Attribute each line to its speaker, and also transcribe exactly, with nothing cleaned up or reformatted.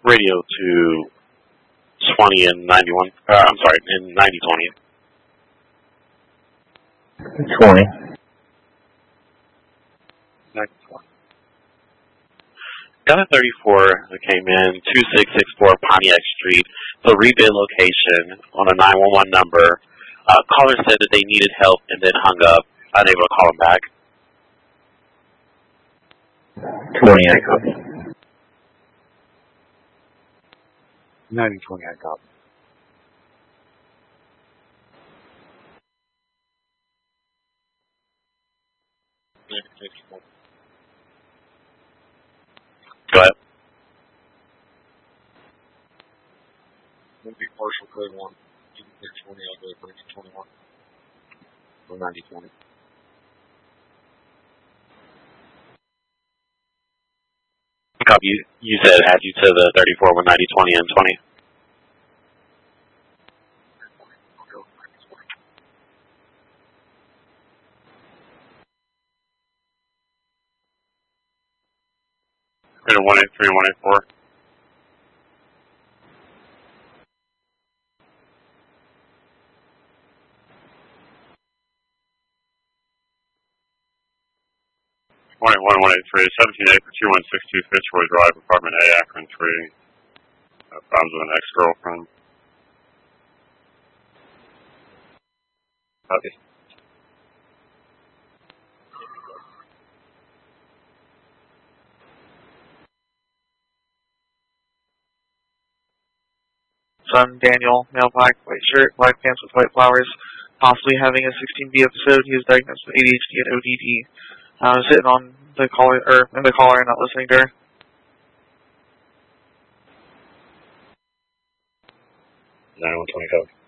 Speaker 1: Radio to twenty and ninety-one. Uh, I'm sorry, in ninety twenty.
Speaker 2: twenty.
Speaker 1: ninety twenty. Got a thirty-four that came in, two six six four Pontiac Street. The rebid location on a nine one one number. Uh, caller said that they needed help and then hung up. Unable to call them back.
Speaker 2: twenty, I copy.
Speaker 3: ninety twenty, I copy.
Speaker 1: Go ahead.
Speaker 3: It'll be partial code one. twenty, I'll go for ninety twenty-one. Or ninety twenty.
Speaker 1: Copy. You, you said add you to the thirty-four with ninety twenty and twenty. one eight three, one eight four. one eight one, one eight three, seventeen A for two one six two Fitzroy Drive, Apartment A, Akron three. Uh, problems with an ex-girlfriend. Copy.
Speaker 4: Son Daniel, male black, white shirt, black pants with white flowers, possibly having a sixteen B episode. He is diagnosed with A D H D and O D D. Uh, sitting on the caller, or in the caller and not listening to her.
Speaker 1: nine one twenty code.